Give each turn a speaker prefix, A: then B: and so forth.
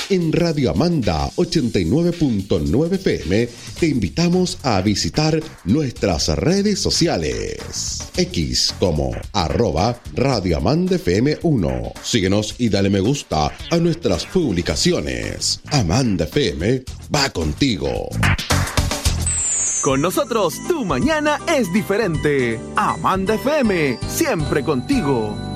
A: En Radio Amanda 89.9 FM te invitamos a visitar nuestras redes sociales. X como @Radio Amanda FM 1. Síguenos y dale me gusta a nuestras publicaciones. Amanda FM va contigo.
B: Con nosotros, tu mañana es diferente. Amanda FM, siempre contigo.